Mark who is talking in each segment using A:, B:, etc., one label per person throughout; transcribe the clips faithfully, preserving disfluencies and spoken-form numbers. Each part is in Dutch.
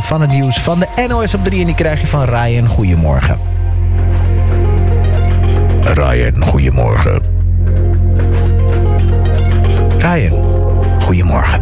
A: van het nieuws van de N O S op drie. En die krijg je van Ryan. Goedemorgen. Ryan, goedemorgen. Ryan, goedemorgen.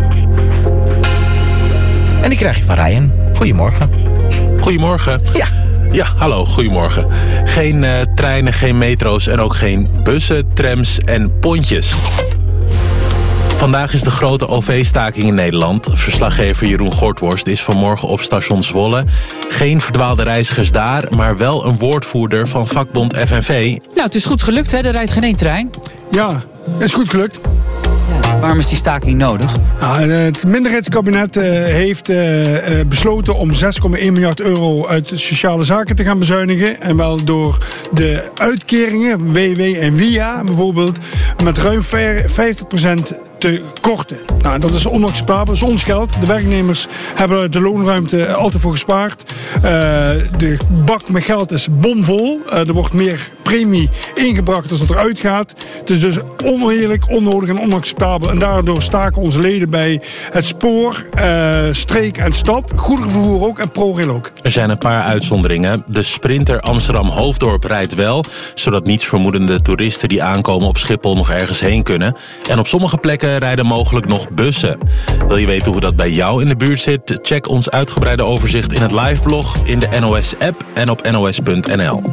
A: En die krijg je van Ryan. Goedemorgen.
B: Goedemorgen.
A: Ja.
B: Ja, hallo, goedemorgen. Geen uh, treinen, geen metro's en ook geen bussen, trams en pontjes. Vandaag is de grote O V-staking in Nederland. Verslaggever Jeroen Gortworst is vanmorgen op station Zwolle. Geen verdwaalde reizigers daar, maar wel een woordvoerder van vakbond F N V.
C: Nou, het is goed gelukt, hè? Er rijdt geen één trein.
D: Ja, het is goed gelukt.
C: Waarom is die staking nodig?
D: Ja, het minderheidskabinet uh, heeft uh, uh, besloten om zes komma één miljard euro uit sociale zaken te gaan bezuinigen. En wel door de uitkeringen, W W en W I A bijvoorbeeld, met ruim vijftig procent te korten. Nou, dat is onacceptabel, dat is ons geld. De werknemers hebben de loonruimte altijd voor gespaard. Uh, de bak met geld is bomvol. Uh, er wordt meer premie ingebracht dan dat er uitgaat. Het is dus oneerlijk, onnodig en onacceptabel. En daardoor staken onze leden bij het spoor, uh, streek en stad. Goederenvervoer ook en ProRail ook.
B: Er zijn een paar uitzonderingen. De Sprinter Amsterdam-Hoofddorp rijdt wel, zodat nietsvermoedende toeristen die aankomen op Schiphol nog ergens heen kunnen. En op sommige plekken rijden mogelijk nog bussen. Wil je weten hoe dat bij jou in de buurt zit? Check ons uitgebreide overzicht in het liveblog, in de N O S-app en op N O S punt N L.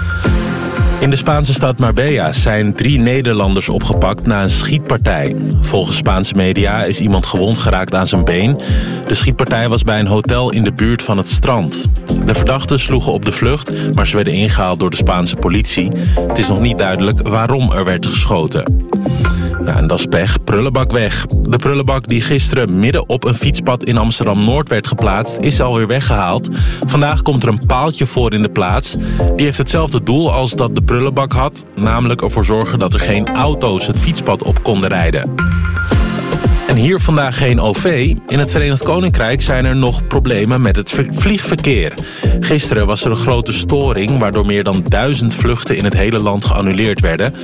B: In de Spaanse stad Marbella zijn drie Nederlanders opgepakt na een schietpartij. Volgens Spaanse media is iemand gewond geraakt aan zijn been. De schietpartij was bij een hotel in de buurt van het strand. De verdachten sloegen op de vlucht, maar ze werden ingehaald door de Spaanse politie. Het is nog niet duidelijk waarom er werd geschoten. Ja, en dat is pech. Prullenbak weg. De prullenbak die gisteren midden op een fietspad in Amsterdam-Noord werd geplaatst, is alweer weggehaald. Vandaag komt er een paaltje voor in de plaats. Die heeft hetzelfde doel als dat de prullenbak had, namelijk ervoor zorgen dat er geen auto's het fietspad op konden rijden. En hier vandaag geen O V. In het Verenigd Koninkrijk zijn er nog problemen met het vliegverkeer. Gisteren was er een grote storing, waardoor meer dan duizend vluchten in het hele land geannuleerd werden.